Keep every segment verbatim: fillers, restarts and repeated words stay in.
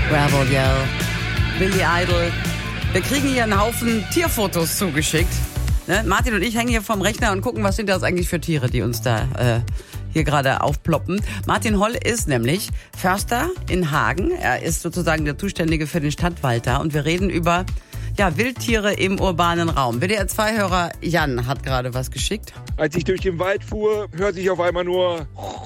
Rebel Yell, Billy Idol. Wir kriegen hier einen Haufen Tierfotos zugeschickt. Ne? Martin und ich hängen hier vorm Rechner und gucken, was sind das eigentlich für Tiere, die uns da äh, hier gerade aufploppen. Martin Holl ist nämlich Förster in Hagen. Er ist sozusagen der Zuständige für den Stadtwald da. Und wir reden über ja, Wildtiere im urbanen Raum. W D R zwei Hörer Jan hat gerade was geschickt. Als ich durch den Wald fuhr, hörte ich auf einmal nur...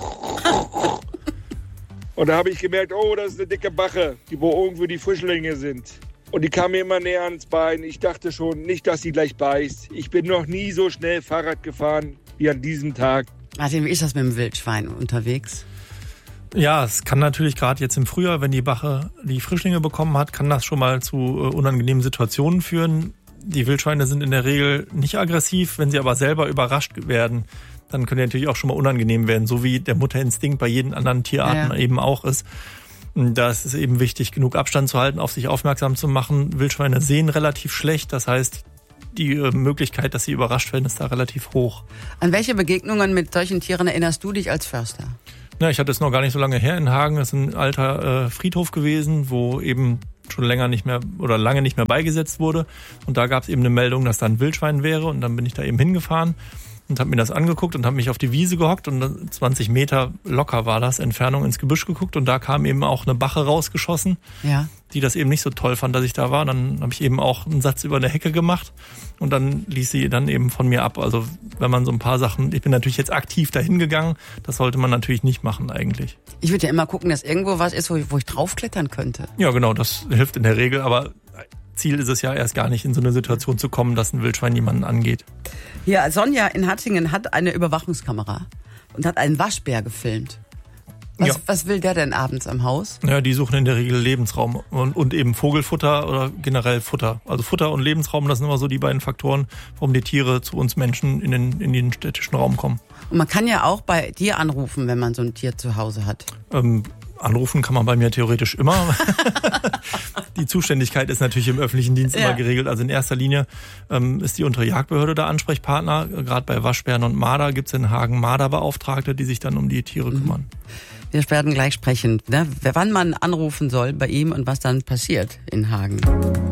Und da habe ich gemerkt, oh, das ist eine dicke Bache, die wo irgendwo die Frischlinge sind. Und die kam mir immer näher ans Bein. Ich dachte schon, nicht, dass sie gleich beißt. Ich bin noch nie so schnell Fahrrad gefahren wie an diesem Tag. Martin, wie ist das mit dem Wildschwein unterwegs? Ja, es kann natürlich gerade jetzt im Frühjahr, wenn die Bache die Frischlinge bekommen hat, kann das schon mal zu äh, unangenehmen Situationen führen. Die Wildschweine sind in der Regel nicht aggressiv, wenn sie aber selber überrascht werden, dann können die natürlich auch schon mal unangenehm werden, so wie der Mutterinstinkt bei jeden anderen Tierarten ja. eben auch ist. Da ist es eben wichtig, genug Abstand zu halten, auf sich aufmerksam zu machen. Wildschweine sehen relativ schlecht, das heißt, die Möglichkeit, dass sie überrascht werden, ist da relativ hoch. An welche Begegnungen mit solchen Tieren erinnerst du dich als Förster? Ja, ich hatte es noch gar nicht so lange her in Hagen. Das ist ein alter äh, Friedhof gewesen, wo eben schon länger nicht mehr oder lange nicht mehr beigesetzt wurde. Und da gab es eben eine Meldung, dass da ein Wildschwein wäre. Und dann bin ich da eben hingefahren und habe mir das angeguckt und habe mich auf die Wiese gehockt und zwanzig Meter locker war das, Entfernung ins Gebüsch geguckt. Und da kam eben auch eine Bache rausgeschossen, ja. die das eben nicht so toll fand, dass ich da war. Dann habe ich eben auch einen Satz über eine Hecke gemacht und dann ließ sie dann eben von mir ab. Also wenn man so ein paar Sachen, ich bin natürlich jetzt aktiv dahin gegangen, das sollte man natürlich nicht machen eigentlich. Ich würde ja immer gucken, dass irgendwo was ist, wo ich, wo ich draufklettern könnte. Ja genau, das hilft in der Regel, aber Ziel ist es ja erst gar nicht, in so eine Situation zu kommen, dass ein Wildschwein jemanden angeht. Ja, Sonja in Hattingen hat eine Überwachungskamera und hat einen Waschbär gefilmt. Was, ja. was will der denn abends am Haus? Ja, die suchen in der Regel Lebensraum und, und eben Vogelfutter oder generell Futter. Also Futter und Lebensraum, das sind immer so die beiden Faktoren, warum die Tiere zu uns Menschen in den, in den städtischen Raum kommen. Und man kann ja auch bei dir anrufen, wenn man so ein Tier zu Hause hat. Ähm, Anrufen kann man bei mir theoretisch immer. Die Zuständigkeit ist natürlich im öffentlichen Dienst ja. immer geregelt. Also in erster Linie ähm, ist die untere Jagdbehörde der Ansprechpartner. Gerade bei Waschbären und Marder gibt es in Hagen Marderbeauftragte, die sich dann um die Tiere kümmern. Wir werden gleich sprechen, ne? Wann man anrufen soll bei ihm und was dann passiert in Hagen.